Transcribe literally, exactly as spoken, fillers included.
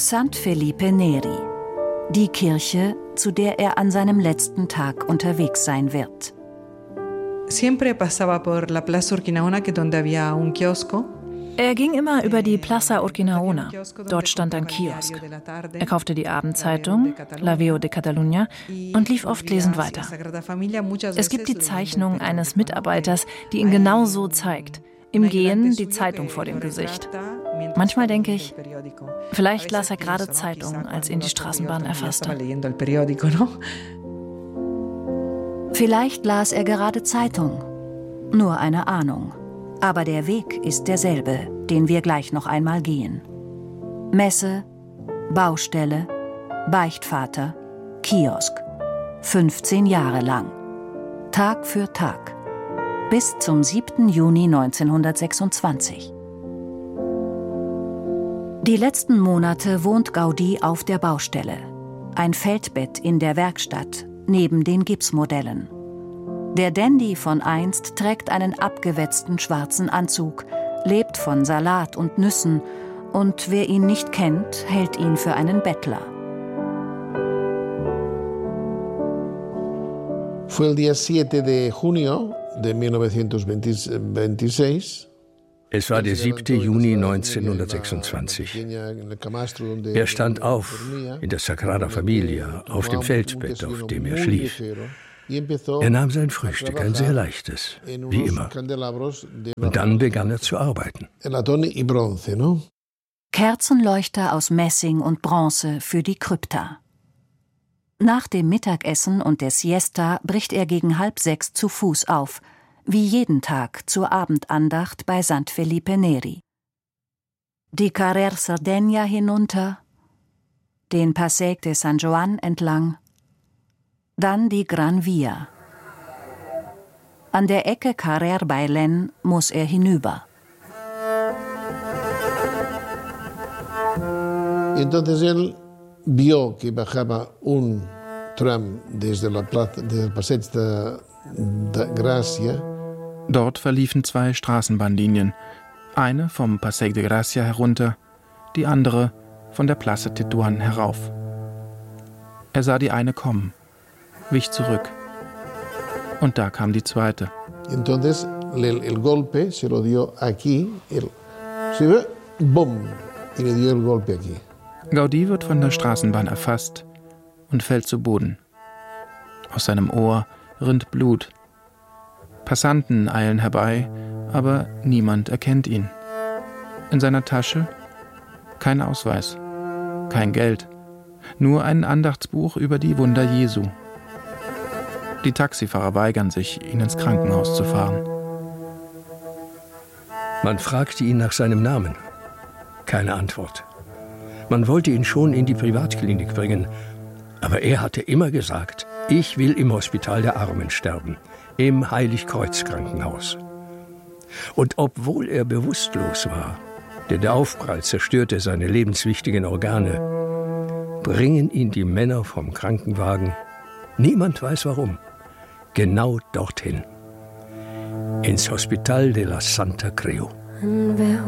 San Felipe Neri, die Kirche, zu der er an seinem letzten Tag unterwegs sein wird. Siempre pasaba por la Plaza Urquinaona, que donde había un kiosco. Er ging immer über die Plaza Urquinaona. Dort stand ein Kiosk. Er kaufte die Abendzeitung, La Veu de Catalunya, und lief oft lesend weiter. Es gibt die Zeichnung eines Mitarbeiters, die ihn genau so zeigt. Im Gehen die Zeitung vor dem Gesicht. Manchmal denke ich, vielleicht las er gerade Zeitung, als ihn die Straßenbahn erfasste. Vielleicht las er gerade Zeitung. Nur eine Ahnung. Aber der Weg ist derselbe, den wir gleich noch einmal gehen. Messe, Baustelle, Beichtvater, Kiosk. fünfzehn Jahre lang. Tag für Tag. Bis zum siebten Juni neunzehnhundertsechsundzwanzig. Die letzten Monate wohnt Gaudí auf der Baustelle. Ein Feldbett in der Werkstatt, neben den Gipsmodellen. Der Dandy von einst trägt einen abgewetzten schwarzen Anzug, lebt von Salat und Nüssen und wer ihn nicht kennt, hält ihn für einen Bettler. Fue el día siete de junio de mil novecientos veintiséis. Es war der siebte Juni neunzehnhundertsechsundzwanzig. Er stand auf in der Sagrada Familia, auf dem Feldbett, auf dem er schlief. Er nahm sein Frühstück, ein sehr leichtes, wie immer. Und dann begann er zu arbeiten. Kerzenleuchter aus Messing und Bronze für die Krypta. Nach dem Mittagessen und der Siesta bricht er gegen halb sechs zu Fuß auf, wie jeden Tag zur Abendandacht bei San Felipe Neri. Die Carrer Sardegna hinunter, den Passeig de San Joan entlang, dann die Gran Via. An der Ecke Carrer Bailén muss er hinüber. Entonces él vio que bajaba un tram desde la plaza, desde el Passeig de, de Gracia. Dort verliefen zwei Straßenbahnlinien. Eine vom Passeig de Gracia herunter, die andere von der Plaza Tetuán herauf. Er sah die eine kommen, wich zurück. Und da kam die zweite. Entonces el, el golpe se lo dio aquí, el, se ve, boom, y le dio el golpe aquí. Gaudí wird von der Straßenbahn erfasst und fällt zu Boden. Aus seinem Ohr rinnt Blut. Passanten eilen herbei, aber niemand erkennt ihn. In seiner Tasche kein Ausweis, kein Geld, nur ein Andachtsbuch über die Wunder Jesu. Die Taxifahrer weigern sich, ihn ins Krankenhaus zu fahren. Man fragte ihn nach seinem Namen. Keine Antwort. Man wollte ihn schon in die Privatklinik bringen, aber er hatte immer gesagt, ich will im Hospital der Armen sterben, im Heiligkreuz-Krankenhaus. Und obwohl er bewusstlos war, denn der Aufprall zerstörte seine lebenswichtigen Organe, bringen ihn die Männer vom Krankenwagen, niemand weiß warum, genau dorthin, ins Hospital de la Santa Creu.